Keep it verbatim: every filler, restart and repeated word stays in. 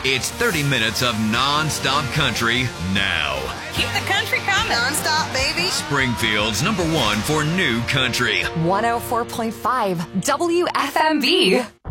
It's thirty minutes of non-stop country now. Keep the country coming. Non-stop, baby. Springfield's number one for new country. one oh four point five W F M B.